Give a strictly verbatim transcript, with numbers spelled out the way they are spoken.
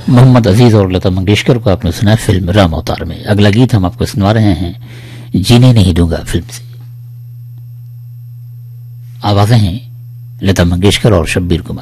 मोहम्मद अजीज और लता मंगेशकर को आपने सुना फिल्म राम अवतार में। अगला गीत हम आपको सुना रहे हैं जीने नहीं दूंगा फिल्म से। आवाजें हैं लता मंगेशकर और शब्बीर कुमार।